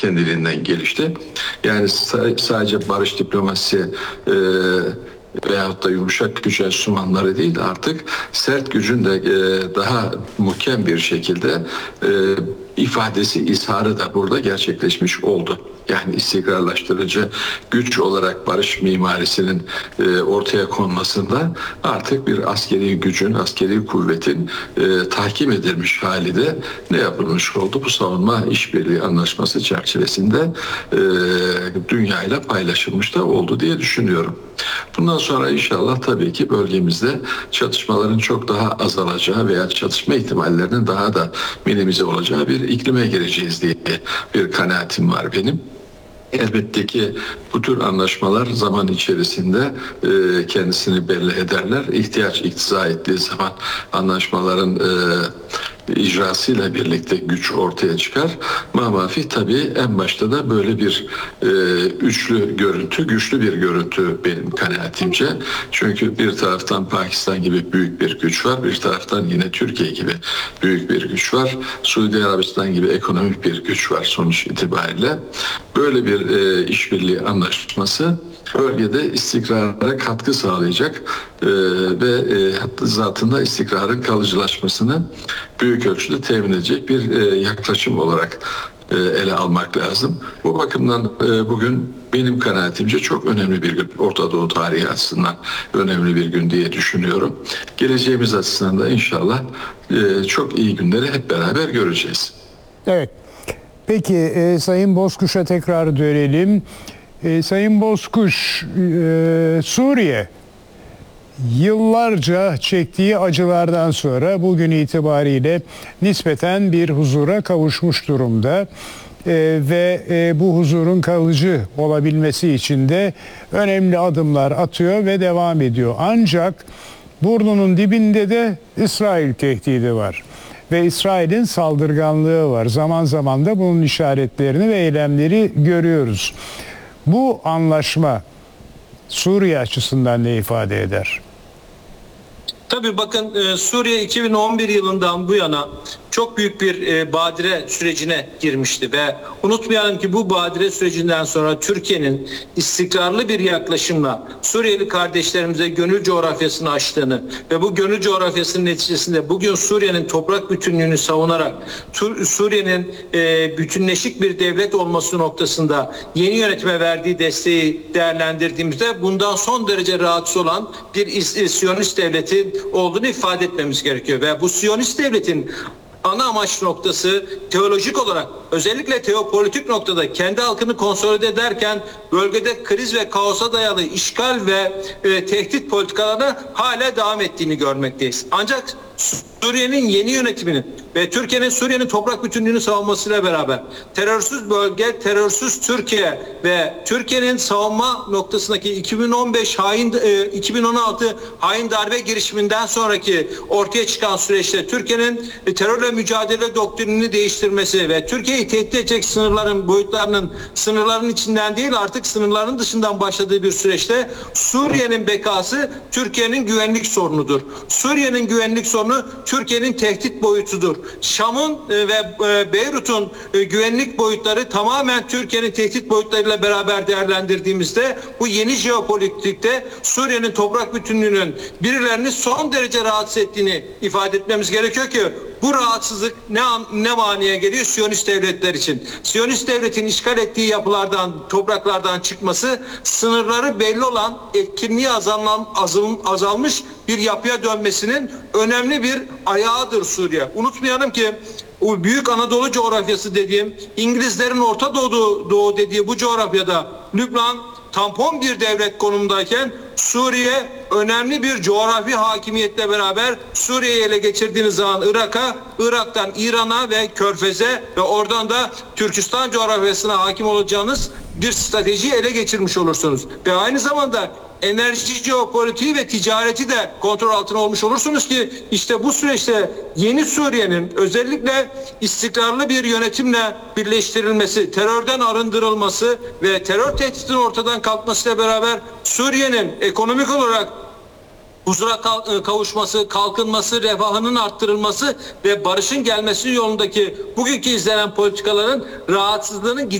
kendiliğinden gelişti. Yani sadece barış diplomasisi veyahut da yumuşak güç enstrümanları değil de artık sert gücün de daha muhkem bir şekilde ifadesi, izharı da burada gerçekleşmiş oldu. Yani istikrarlaştırıcı güç olarak barış mimarisinin ortaya konmasında artık bir askeri gücün, askeri kuvvetin tahkim edilmiş hali de ne yapılmış oldu? Bu savunma işbirliği anlaşması çerçevesinde dünyayla paylaşılmış da oldu diye düşünüyorum. Bundan sonra inşallah tabii ki bölgemizde çatışmaların çok daha azalacağı veya çatışma ihtimallerinin daha da minimize olacağı bir iklime gireceğiz diye bir kanaatim var benim. Elbette ki bu tür anlaşmalar zaman içerisinde kendisini belli ederler. İhtiyaç iktiza ettiği zaman anlaşmaların icrasıyla birlikte güç ortaya çıkar. Mamafih tabii en başta da böyle bir üçlü görüntü, güçlü bir görüntü benim kanaatimce. Çünkü bir taraftan Pakistan gibi büyük bir güç var, bir taraftan yine Türkiye gibi büyük bir güç var. Suudi Arabistan gibi ekonomik bir güç var sonuç itibariyle. Böyle bir işbirliği anlaşması bölgede istikrara katkı sağlayacak ve zatında istikrarın kalıcılaşmasını büyük ölçüde temin edecek bir yaklaşım olarak ele almak lazım. Bu bakımdan bugün benim kanaatimce çok önemli bir gün. Orta Doğu tarihi açısından önemli bir gün diye düşünüyorum. Geleceğimiz açısından da inşallah çok iyi günleri hep beraber göreceğiz. Evet. Peki Sayın Bozkuş'a tekrar dönelim. Sayın Bozkuş, Suriye yıllarca çektiği acılardan sonra bugün itibariyle nispeten bir huzura kavuşmuş durumda. Ve bu huzurun kalıcı olabilmesi için de önemli adımlar atıyor ve devam ediyor. Ancak burnunun dibinde de İsrail tehdidi var. Ve İsrail'in saldırganlığı var. Zaman zaman da bunun işaretlerini ve eylemleri görüyoruz. Bu anlaşma Suriye açısından ne ifade eder? Tabii bakın Suriye 2011 yılından bu yana çok büyük bir badire sürecine girmişti ve unutmayalım ki bu badire sürecinden sonra Türkiye'nin istikrarlı bir yaklaşımla Suriyeli kardeşlerimize gönül coğrafyasını açtığını ve bu gönül coğrafyasının neticesinde bugün Suriye'nin toprak bütünlüğünü savunarak Suriye'nin bütünleşik bir devlet olması noktasında yeni yönetime verdiği desteği değerlendirdiğimizde bundan son derece rahatsız olan bir Siyonist devleti olduğunu ifade etmemiz gerekiyor ve bu Siyonist devletin ana amaç noktası teolojik olarak özellikle teopolitik noktada kendi halkını konsolide ederken bölgede kriz ve kaosa dayalı işgal ve tehdit politikalarına hala devam ettiğini görmekteyiz. Ancak Suriye'nin yeni yönetiminin ve Türkiye'nin Suriye'nin toprak bütünlüğünü savunmasıyla beraber terörsüz bölge, terörsüz Türkiye ve Türkiye'nin savunma noktasındaki 2016 hain darbe girişiminden sonraki ortaya çıkan süreçte Türkiye'nin terörle mücadele doktrinini değiştirmesi ve Türkiye'yi tehdit edecek sınırların içinden değil artık sınırların dışından başladığı bir süreçte Suriye'nin bekası Türkiye'nin güvenlik sorunudur. Suriye'nin güvenlik sorunu Türkiye'nin tehdit boyutudur. Şam'ın ve Beyrut'un güvenlik boyutları tamamen Türkiye'nin tehdit boyutlarıyla beraber değerlendirdiğimizde bu yeni jeopolitikte Suriye'nin toprak bütünlüğünün birilerini son derece rahatsız ettiğini ifade etmemiz gerekiyor ki bu rahatsızlık ne manaya geliyor Siyonist devletler için? Siyonist devletin işgal ettiği yapılardan, topraklardan çıkması sınırları belli olan etkinliği azalmış bir yapıya dönmesinin önemli bir ayağıdır Suriye. Unutmayalım ki o büyük Anadolu coğrafyası dediğim İngilizlerin Orta Doğu dediği bu coğrafyada Lübnan tampon bir devlet konumdayken Suriye önemli bir coğrafi hakimiyetle beraber Suriye'yi ele geçirdiğiniz zaman Irak'a, Irak'tan İran'a ve Körfez'e ve oradan da Türkistan coğrafyasına hakim olacağınız bir stratejiyi ele geçirmiş olursunuz. Ve aynı zamanda enerji, jeopolitiği ve ticareti de kontrol altına olmuş olursunuz ki işte bu süreçte yeni Suriye'nin özellikle istikrarlı bir yönetimle birleştirilmesi, terörden arındırılması ve terör tehditinin ortadan kalkmasıyla beraber Suriye'nin ekonomik olarak huzura kavuşması, kalkınması, refahının arttırılması ve barışın gelmesi yolundaki bugünkü izlenen politikaların rahatsızlığının